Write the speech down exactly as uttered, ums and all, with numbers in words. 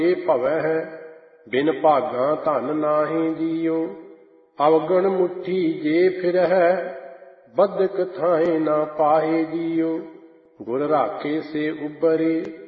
ਇਹ ਭਵੈ ਬਿਨ ਭਾਗਾਂ ਧਨ ਨਾਹੀਂ ਜੀਉ। ਅਵਗਣ ਮੁੱਠੀ ਜੇ ਫਿਰਹਿ ਬਦਕ ਥਾਏ ਨਾ ਪਾਏ ਜੀਉ। ਗੁਰ ਰਾਖੇ ਸੇ ਉਬਰੇ